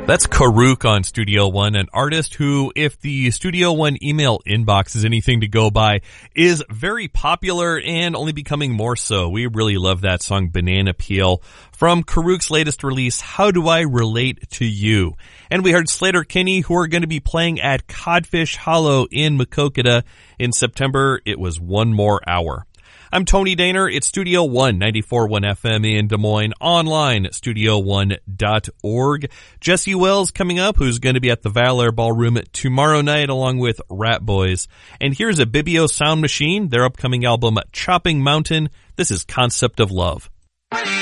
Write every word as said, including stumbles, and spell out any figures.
That's Karuk on Studio One, an artist who, if the Studio One email inbox is anything to go by, is very popular and only becoming more so. We really love that song, Banana Peel, from Karuk's latest release, How Do I Relate to You? And we heard Sleater-Kinney, who are going to be playing at Codfish Hollow in Maquoketa in September. It was one more hour. I'm Tony Daner. It's Studio One, ninety-four point one F M in Des Moines, online, studio one dot org. Jesse Wells coming up, who's going to be at the Valor Ballroom tomorrow night, along with Rat Boys. And here's a Bibio Sound Machine, their upcoming album, Chopping Mountain. This is Concept of Love.